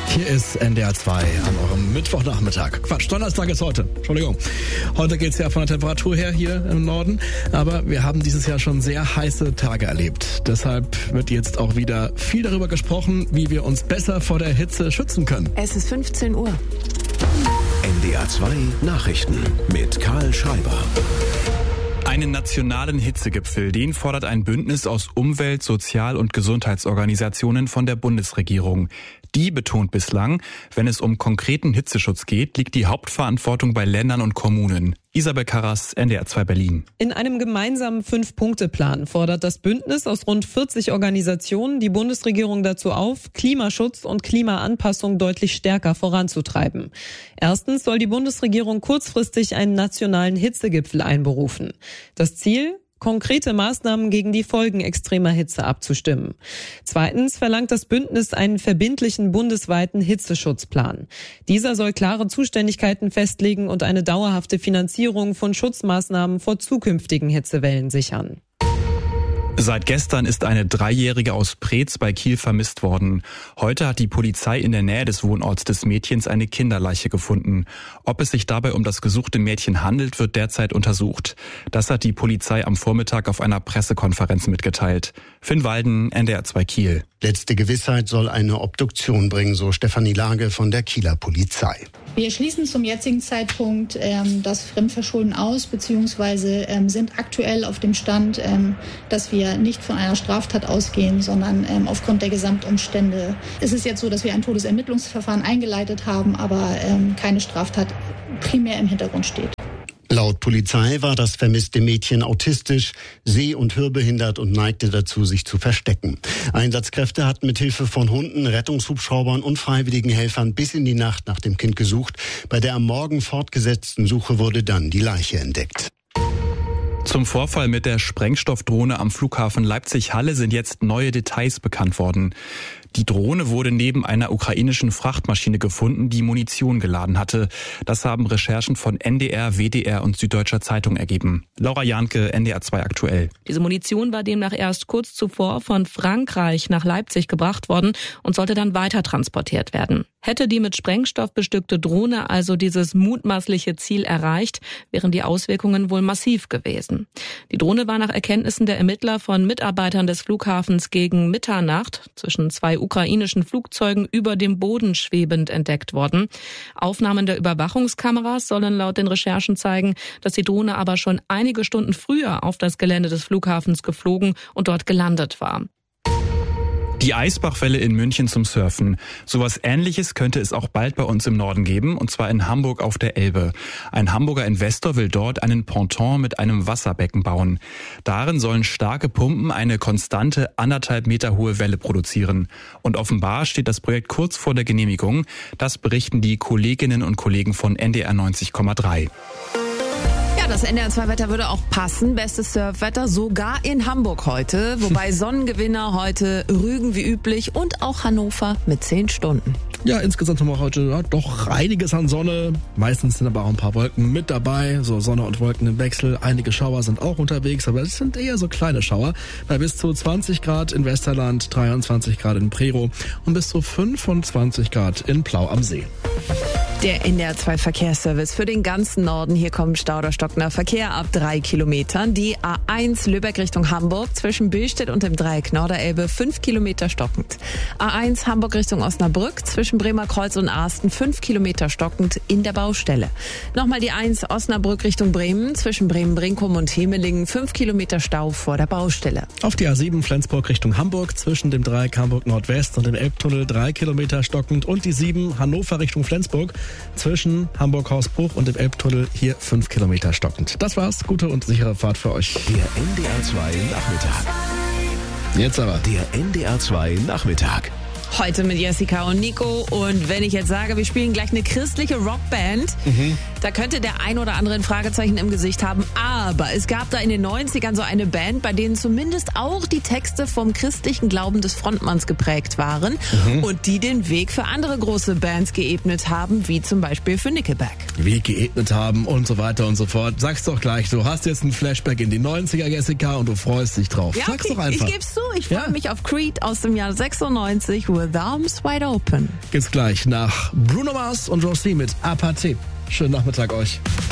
Hier ist NDR 2 an eurem Mittwochnachmittag. Quatsch, Donnerstag ist heute. Entschuldigung. Heute geht's ja von der Temperatur her hier im Norden. Aber wir haben dieses Jahr schon sehr heiße Tage erlebt. Deshalb wird jetzt auch wieder viel darüber gesprochen, wie wir uns besser vor der Hitze schützen können. Es ist 15 Uhr. NDR 2 Nachrichten mit Karl Schreiber. Einen nationalen Hitzegipfel, den fordert ein Bündnis aus Umwelt-, Sozial- und Gesundheitsorganisationen von der Bundesregierung. Die betont bislang, wenn es um konkreten Hitzeschutz geht, liegt die Hauptverantwortung bei Ländern und Kommunen. Isabel Karras, NDR 2 Berlin. In einem gemeinsamen 5-Punkte-Plan fordert das Bündnis aus rund 40 Organisationen die Bundesregierung dazu auf, Klimaschutz und Klimaanpassung deutlich stärker voranzutreiben. Erstens soll die Bundesregierung kurzfristig einen nationalen Hitzegipfel einberufen. Das Ziel? Konkrete Maßnahmen gegen die Folgen extremer Hitze abzustimmen. Zweitens verlangt das Bündnis einen verbindlichen bundesweiten Hitzeschutzplan. Dieser soll klare Zuständigkeiten festlegen und eine dauerhafte Finanzierung von Schutzmaßnahmen vor zukünftigen Hitzewellen sichern. Seit gestern ist eine 3-Jährige aus Preetz bei Kiel vermisst worden. Heute hat die Polizei in der Nähe des Wohnorts des Mädchens eine Kinderleiche gefunden. Ob es sich dabei um das gesuchte Mädchen handelt, wird derzeit untersucht. Das hat die Polizei am Vormittag auf einer Pressekonferenz mitgeteilt. Finn Walden, NDR 2 Kiel. Letzte Gewissheit soll eine Obduktion bringen, so Stefanie Lage von der Kieler Polizei. Wir schließen zum jetzigen Zeitpunkt das Fremdverschulden aus, beziehungsweise sind aktuell auf dem Stand, dass wir nicht von einer Straftat ausgehen, sondern aufgrund der Gesamtumstände. Es ist jetzt so, dass wir ein Todesermittlungsverfahren eingeleitet haben, aber keine Straftat primär im Hintergrund steht. Laut Polizei war das vermisste Mädchen autistisch, seh- und hörbehindert und neigte dazu, sich zu verstecken. Einsatzkräfte hatten mit Hilfe von Hunden, Rettungshubschraubern und freiwilligen Helfern bis in die Nacht nach dem Kind gesucht. Bei der am Morgen fortgesetzten Suche wurde dann die Leiche entdeckt. Zum Vorfall mit der Sprengstoffdrohne am Flughafen Leipzig-Halle sind jetzt neue Details bekannt worden. Die Drohne wurde neben einer ukrainischen Frachtmaschine gefunden, die Munition geladen hatte. Das haben Recherchen von NDR, WDR und Süddeutscher Zeitung ergeben. Laura Jahnke, NDR 2 aktuell. Diese Munition war demnach erst kurz zuvor von Frankreich nach Leipzig gebracht worden und sollte dann weiter transportiert werden. Hätte die mit Sprengstoff bestückte Drohne also dieses mutmaßliche Ziel erreicht, wären die Auswirkungen wohl massiv gewesen. Die Drohne war nach Erkenntnissen der Ermittler von Mitarbeitern des Flughafens gegen Mitternacht zwischen 2 ukrainischen Flugzeugen über dem Boden schwebend entdeckt worden. Aufnahmen der Überwachungskameras sollen laut den Recherchen zeigen, dass die Drohne aber schon einige Stunden früher auf das Gelände des Flughafens geflogen und dort gelandet war. Die Eisbachwelle in München zum Surfen. Sowas Ähnliches könnte es auch bald bei uns im Norden geben, und zwar in Hamburg auf der Elbe. Ein Hamburger Investor will dort einen Ponton mit einem Wasserbecken bauen. Darin sollen starke Pumpen eine konstante 1,5 Meter hohe Welle produzieren. Und offenbar steht das Projekt kurz vor der Genehmigung. Das berichten die Kolleginnen und Kollegen von NDR 90,3. Ja, das NDR 2 Wetter würde auch passen. Bestes Surfwetter sogar in Hamburg heute. Wobei Sonnengewinner heute Rügen wie üblich und auch Hannover mit 10 Stunden. Ja, insgesamt haben wir heute doch einiges an Sonne. Meistens sind aber auch ein paar Wolken mit dabei. So Sonne und Wolken im Wechsel. Einige Schauer sind auch unterwegs, aber es sind eher so kleine Schauer. Bei bis zu 20 Grad in Westerland, 23 Grad in Prerow und bis zu 25 Grad in Plau am See. Der NDR 2 Verkehrsservice für den ganzen Norden. Hier kommt Stau oder stockender Verkehr ab 3 Kilometern. Die A1 Lübeck Richtung Hamburg zwischen Billstedt und dem Dreieck Norderelbe 5 Kilometer stockend. A1 Hamburg Richtung Osnabrück zwischen Bremer Kreuz und Arsten 5 Kilometer stockend in der Baustelle. Nochmal die 1 Osnabrück Richtung Bremen zwischen Bremen-Brinkum und Hemelingen 5 Kilometer Stau vor der Baustelle. Auf die A7 Flensburg Richtung Hamburg zwischen dem Dreieck Hamburg Nordwest und dem Elbtunnel 3 Kilometer stockend und die 7 Hannover Richtung Flensburg zwischen Hamburg-Hausbruch und dem Elbtunnel hier 5 Kilometer stockend. Das war's. Gute und sichere Fahrt für euch. Der NDR 2 Nachmittag. Jetzt aber. Der NDR 2 Nachmittag. Heute mit Jessica und Nico. Und wenn ich jetzt sage, wir spielen gleich eine christliche Rockband, da könnte der ein oder andere ein Fragezeichen im Gesicht haben. Aber es gab da in den 90ern so eine Band, bei denen zumindest auch die Texte vom christlichen Glauben des Frontmanns geprägt waren und die den Weg für andere große Bands geebnet haben, wie zum Beispiel für Nickelback. Weg geebnet haben und so weiter und so fort. Sag's doch gleich, du hast jetzt ein Flashback in die 90er, Jessica, und du freust dich drauf. Ja, Sag's okay, doch einfach. Ich geb's zu, ich freue mich auf Creed aus dem Jahr 96, With Arms Wide Open. Geht's gleich nach Bruno Mars und Rosie mit Apathy. Schönen Nachmittag euch.